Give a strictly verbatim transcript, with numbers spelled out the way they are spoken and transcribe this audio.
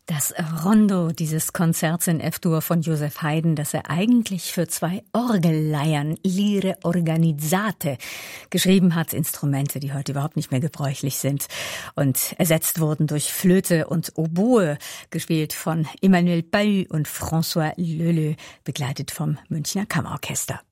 Das Rondo dieses Konzerts in F-Dur von Joseph Haydn, das er eigentlich für zwei Orgelleiern, Lire Organizzate, geschrieben hat, Instrumente, die heute überhaupt nicht mehr gebräuchlich sind und ersetzt wurden durch Flöte und Oboe, gespielt von Emmanuel Pahud und François Leleu, begleitet vom Münchner Kammerorchester.